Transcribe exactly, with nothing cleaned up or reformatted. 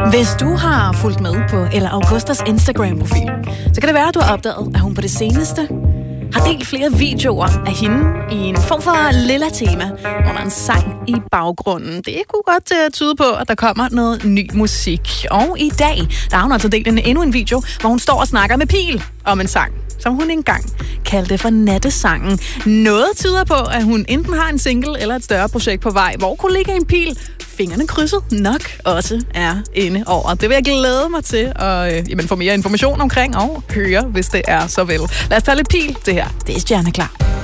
Hvis du har fulgt med på Ella Augustas Instagram-profil, så kan det være, at du har opdaget, at hun på det seneste har delt flere videoer af hende i en form for lilla tema under en sang i baggrunden. Det kunne godt uh, tyde på, at der kommer noget ny musik. Og i dag, der har hun altså delt en, endnu en video, hvor hun står og snakker med Pil om en sang, som hun engang kaldte for Nattesangen. Noget tyder på, at hun enten har en single eller et større projekt på vej, hvor kollegaen Pil, fingrene krydset, nok også er inde over. Det vil jeg glæde mig til at øh, jamen, få mere information omkring og høre, hvis det er så vel. Lad os tage lidt Pil. Det her, det er Stjerneklar.